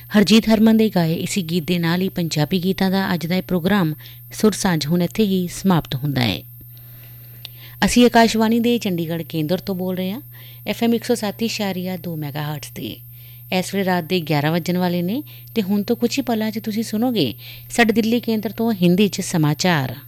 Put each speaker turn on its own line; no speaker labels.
ਹਰਜੀਤ ਹਰਮਨ ਦੇ ਗਾਏ ਇਸੀ ਗੀਤ ਦੇ ਨਾਲ ਹੀ ਪੰਜਾਬੀ ਗੀਤਾਂ ਦਾ ਅੱਜ ਦਾ ਇਹ ਪ੍ਰੋਗਰਾਮ ਸੁਰ ਸਾਂਝ ਹੁਣ ਇੱਥੇ ਹੀ ਸਮਾਪਤ ਹੁੰਦਾ ਹੈ। ਅਸੀਂ ਆਕਾਸ਼ਵਾਣੀ ਦੇ ਚੰਡੀਗੜ੍ਹ ਕੇਂਦਰ ਤੋਂ ਬੋਲ ਰਹੇ ਹਾਂ, FM 107.2 ਮੈਗਾਹਰਟਜ਼ 'ਤੇ। ਇਸ ਵੇਲੇ ਰਾਤ ਦੇ 11 ਵੱਜਣ ਵਾਲੇ ਨੇ ਅਤੇ ਹੁਣ ਤੋਂ ਕੁਝ ਹੀ ਪਲਾਂ 'ਚ ਤੁਸੀਂ ਸੁਣੋਗੇ ਸਾਡੇ ਦਿੱਲੀ ਕੇਂਦਰ ਤੋਂ ਹਿੰਦੀ 'ਚ ਸਮਾਚਾਰ।